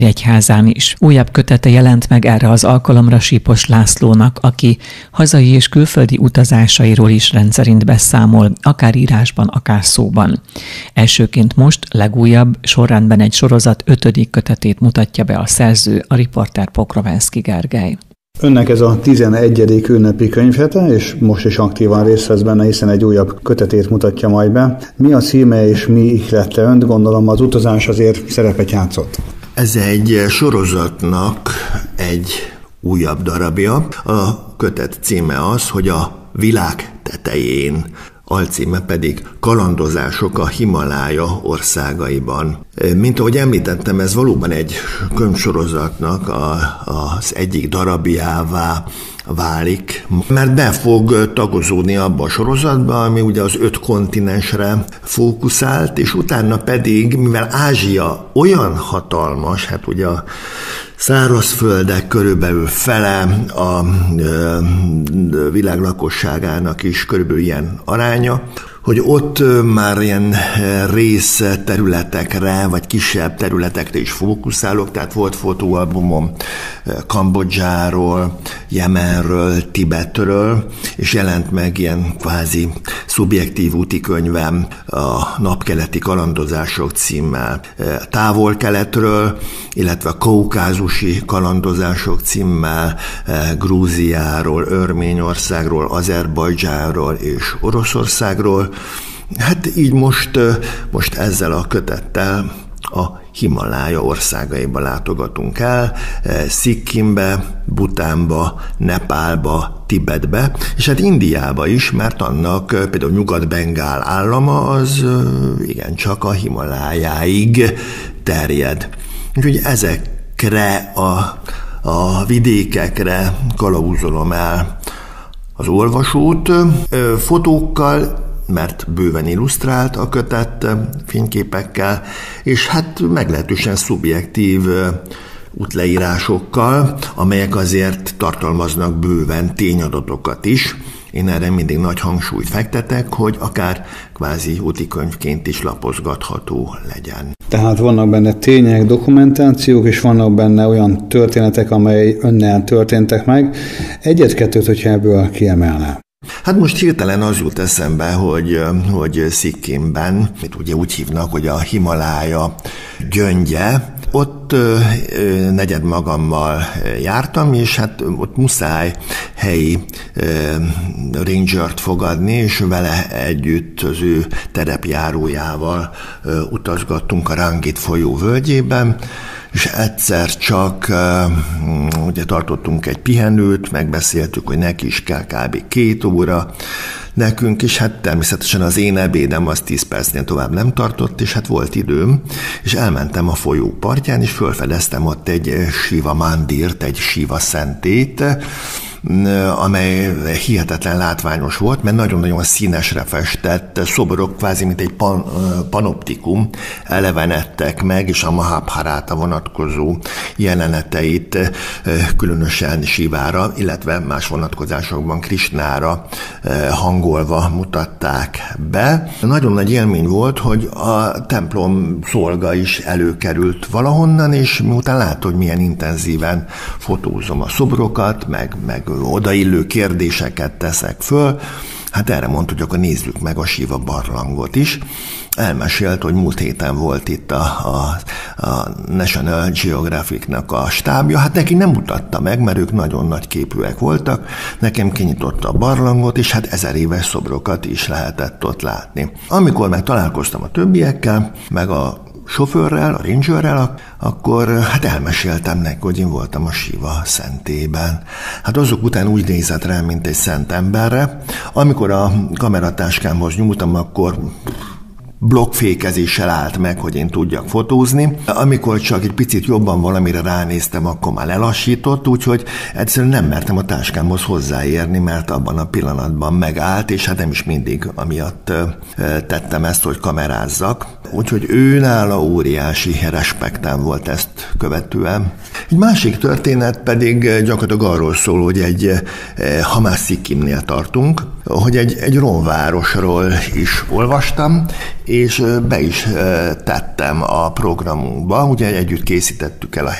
egyházán is. Újabb kötete jelent meg erre az alkalomra Sípos Lászlónak, aki hazai és külföldi utazásairól is rendszerint beszámol, akár írásban, akár szóban. Elsőként most legújabb, sorrendben egy sorozat 5. kötetét mutatja be a szerző, a riporter Pokrovensky Gergely. Önnek ez a 11. ünnepi könyvhete, és most is aktívan részt vesz benne, hiszen egy újabb kötetét mutatja majd be. Mi a címe és mi ihlette önt? Gondolom az utazás azért szerepet játszott. Ez egy sorozatnak egy újabb darabja. A kötet címe az, hogy a világ tetején, alcíme pedig Kalandozások a Himalája országaiban. Mint ahogy említettem, ez valóban egy könyvsorozatnak az egyik darabjává válik, mert be fog tagozódni abba a sorozatba, ami ugye az 5 kontinensre fókuszált, és utána pedig, mivel Ázsia olyan hatalmas, hát ugye a szárazföldek körülbelül fele, a világ lakosságának is körülbelül ilyen aránya, hogy ott már ilyen részterületekre, vagy kisebb területekre is fókuszálok, tehát volt fotóalbumom Kambodzsáról, Jemenről, Tibetről, és jelent meg ilyen kvázi szubjektív útikönyvem a Napkeleti kalandozások címmel. Távol-keletről, illetve a kaukázusi kalandozások címmel, Grúziáról, Örményországról, Azerbajdzsánról és Oroszországról. Hát így most ezzel a kötettel a Himalája országaiba látogatunk el, Szikkimbe, Bhutánba, Nepálba, Tibetbe, és hát Indiába is, mert annak például Nyugat-Bengál állama az igencsak a Himalájáig terjed. Úgyhogy ezekre a vidékekre kalauzolom el az olvasót, fotókkal, mert bőven illusztrált a kötet fényképekkel, és hát meglehetősen szubjektív útleírásokkal, amelyek azért tartalmaznak bőven tényadatokat is. Én erre mindig nagy hangsúlyt fektetek, hogy akár kvázi útikönyvként is lapozgatható legyen. Tehát vannak benne tények, dokumentációk, és vannak benne olyan történetek, amely önnel történtek meg. Egyet-kettőt, hogyha ebből kiemelne. Hát most hirtelen az jut eszembe, hogy Szikkimben, mit ugye úgy hívnak, hogy a Himalája gyöngye, ott negyed magammal jártam, és hát ott muszáj helyi rangert fogadni, és vele együtt az ő terepjárójával utazgattunk a Rangit folyó völgyében, és egyszer csak ugye tartottunk egy pihenőt, megbeszéltük, hogy neki is kell kb. 2 óra, nekünk is, hát természetesen az én ebédem az 10 percnél tovább nem tartott, és hát volt időm, és elmentem a folyó partján, és felfedeztem ott egy Siva Mandirt, egy Siva szentét, amely hihetetlen látványos volt, mert nagyon-nagyon színesre festett szobrok, kvázi mint egy panoptikum elevenedtek meg, és a Mahabharata vonatkozó jeleneteit különösen Sivára, illetve más vonatkozásokban Krisnára hangolva mutatták be. Nagyon nagy élmény volt, hogy a templom szolga is előkerült valahonnan, és miután látta, hogy milyen intenzíven fotózom a szobrokat, meg odaillő kérdéseket teszek föl, hát erre mondta, hogy akkor nézzük meg a Siva barlangot is. Elmesélt, hogy múlt héten volt itt a National Geographic-nak a stábja, hát neki nem mutatta meg, mert ők nagyon nagy képűek voltak, nekem kinyitotta a barlangot, és hát 1000 éves szobrokat is lehetett ott látni. Amikor meg találkoztam a többiekkel, meg a sofőrrel, a rangerrel, akkor hát elmeséltem neki, hogy én voltam a Siva szentében. Hát azok után úgy nézett rám, mint egy szent emberre. Amikor a kameratáskámhoz nyúltam, akkor blokkfékezéssel állt meg, hogy én tudjak fotózni. Amikor csak egy picit jobban valamire ránéztem, akkor már lelassított, úgyhogy egyszerűen nem mertem a táskámhoz hozzáérni, mert abban a pillanatban megállt, és hát nem is mindig amiatt tettem ezt, hogy kamerázzak. úgyhogy ő nála óriási respektem volt ezt követően. Egy másik történet pedig gyakorlatilag arról szól, hogy ha már Szikkimnél tartunk, hogy egy romvárosról is olvastam, és be is tettem a programunkba, ugye együtt készítettük el a